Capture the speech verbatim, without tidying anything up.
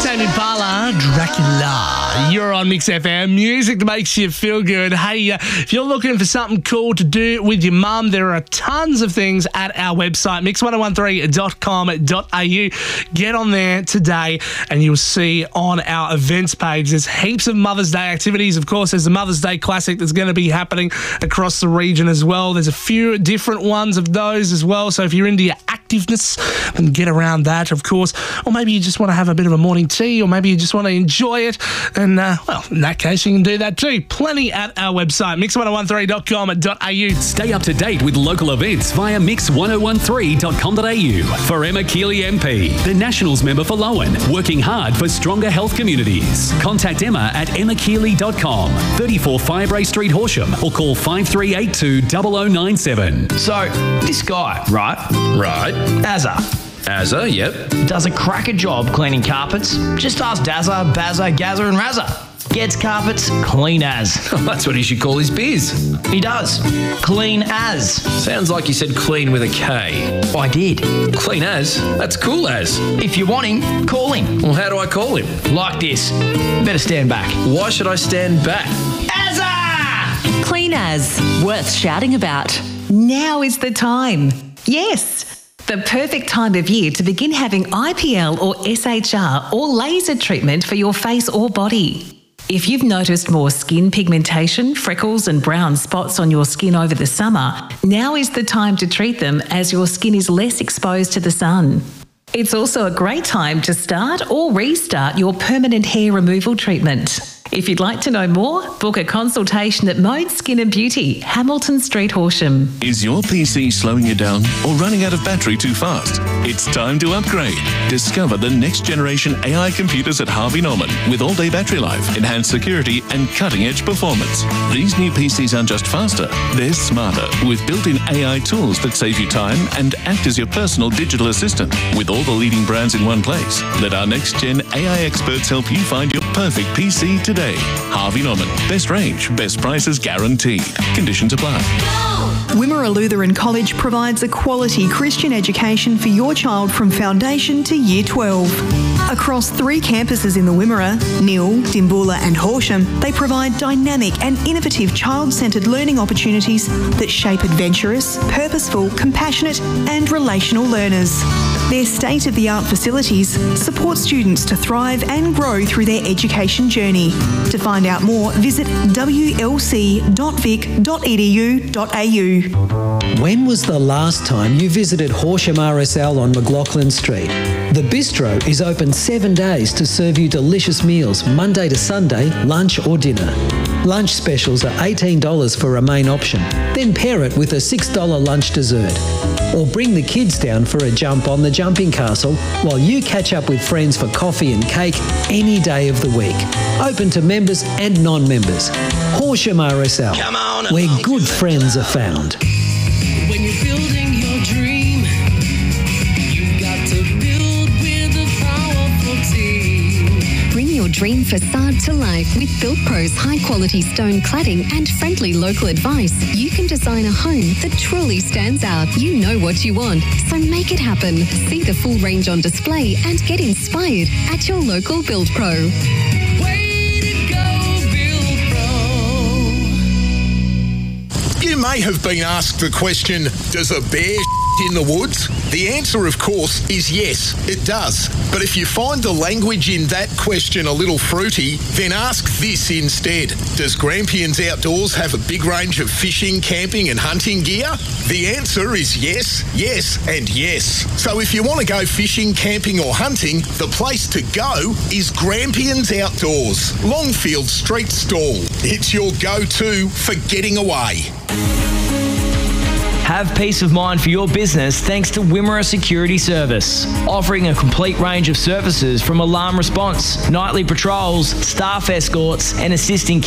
Tame Impala, Dracula. You're on Mix F M, music that makes you feel good. Hey, uh, if you're looking for something cool to do with your mum, there are tons of things at our website, mix ten thirteen dot com dot a u. Get on there today and you'll see on our events page there's heaps of Mother's Day activities. Of course, there's the Mother's Day Classic that's going to be happening across the region as well. There's a few different ones of those as well. So if you're into your activeness, then get around that, of course. Or maybe you just want to have a bit of a morning tea, or maybe you just want to enjoy it. And, uh, well, in that case, you can do that too. Plenty at our website, mix ten thirteen dot com dot a u. Stay up to date with local events via mix ten thirteen dot com dot a u. For Emma Keeley M P, the Nationals member for Lowen, working hard for stronger health communities. Contact Emma at emma keeley dot com, thirty-four Firebrae Street, Horsham, or call five three eight two, zero zero nine seven. So, this guy, right? Right. Azza. Azza, yep. Does a cracker job cleaning carpets. Just ask Dazza, Bazza, Gazza and Razza. Gets carpets clean as. That's what he should call his biz. He does. Clean as. Sounds like you said clean with a K. I did. Clean as? That's cool as. If you want him, call him. Well, how do I call him? Like this. Better stand back. Why should I stand back? Azza! Clean as. Worth shouting about. Now is the time. Yes. The perfect time of year to begin having I P L or S H R or laser treatment for your face or body. If you've noticed more skin pigmentation, freckles and brown spots on your skin over the summer, now is the time to treat them as your skin is less exposed to the sun. It's also a great time to start or restart your permanent hair removal treatment. If you'd like to know more, book a consultation at Mode Skin and Beauty, Hamilton Street, Horsham. Is your P C slowing you down or running out of battery too fast? It's time to upgrade. Discover the next generation A I computers at Harvey Norman with all-day battery life, enhanced security and cutting-edge performance. These new P Cs aren't just faster, they're smarter with built-in A I tools that save you time and act as your personal digital assistant with all the leading brands in one place. Let our next-gen A I experts help you find your perfect P C today. Harvey Norman. Best range, best prices guaranteed. Conditions apply. Wimmera Lutheran College provides a quality Christian education for your child from foundation to year twelve. Across three campuses in the Wimmera, Neil, Dimboola and Horsham, they provide dynamic and innovative child-centred learning opportunities that shape adventurous, purposeful, compassionate and relational learners. Their state-of-the-art facilities support students to thrive and grow through their education journey. To find out more, visit w l c dot vic dot e d u dot a u. When was the last time you visited Horsham R S L on McLaughlin Street? The Bistro is open seven days to serve you delicious meals Monday to Sunday, lunch or dinner. Lunch specials are eighteen dollars for a main option, then pair it with a six dollars lunch dessert. Or bring the kids down for a jump on the jumping castle while you catch up with friends for coffee and cake any day of the week. Open to members and non-members. Horsham R S L, Come on, where good friends are found. When you're building your dream, you've got to build with a powerful team. Bring your dream facade to life with Build Pro's high-quality stone cladding and friendly local advice. You can design a home that truly stands out. You know what you want, so make it happen. See the full range on display and get inspired at your local Build Pro. Way to go, Build Pro. You may have been asked the question, does a bear in the woods? The answer, of course, is yes, it does. But if you find the language in that question a little fruity, then ask this instead. Does Grampians Outdoors have a big range of fishing, camping and hunting gear? The answer is yes, yes and yes. So if you want to go fishing, camping or hunting, the place to go is Grampians Outdoors, Longfield Street Stall. It's your go-to for getting away. Have peace of mind for your business thanks to Wimmera Security Service, offering a complete range of services from alarm response, nightly patrols, staff escorts and assisting